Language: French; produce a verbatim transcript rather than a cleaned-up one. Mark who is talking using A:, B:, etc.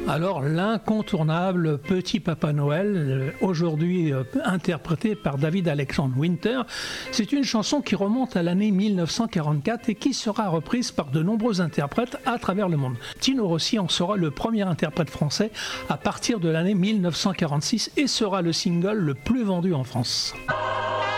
A: Alors l'incontournable Petit Papa Noël, aujourd'hui euh, interprété par David Alexandre Winter, c'est une chanson qui remonte à l'année mille neuf cent quarante-quatre et qui sera reprise par de nombreux interprètes à travers le monde. Tino Rossi en sera le premier interprète français à partir de l'année mille neuf cent quarante-six et sera le single le plus vendu en France.